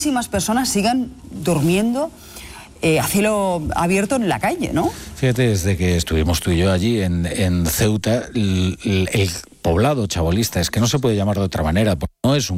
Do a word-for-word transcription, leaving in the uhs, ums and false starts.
muchísimas personas sigan durmiendo eh, a cielo abierto en la calle, ¿no? Fíjate, desde que estuvimos tú y yo allí en, en Ceuta, el, el, el poblado chabolista, es que no se puede llamar de otra manera, no es un